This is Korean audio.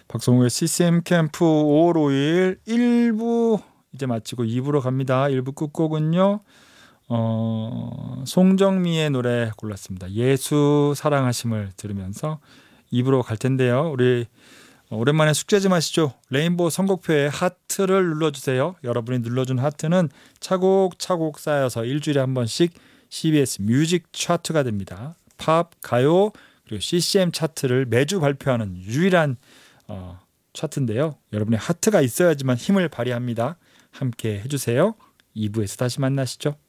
박성우의 CCM 캠프 5월 5일 1부 이제 마치고 2부로 갑니다. 1부 끝곡은요. 송정미의 노래 골랐습니다. 예수 사랑하심을 들으면서 2부로 갈 텐데요. 우리 오랜만에 숙제 좀 하시죠. 레인보우 선곡표에 하트를 눌러주세요. 여러분이 눌러준 하트는 차곡차곡 쌓여서 일주일에 한 번씩 CBS 뮤직 차트가 됩니다. 팝, 가요, 그리고 CCM 차트를 매주 발표하는 유일한 차트인데요. 여러분의 하트가 있어야지만 힘을 발휘합니다. 함께 해주세요. 2부에서 다시 만나시죠.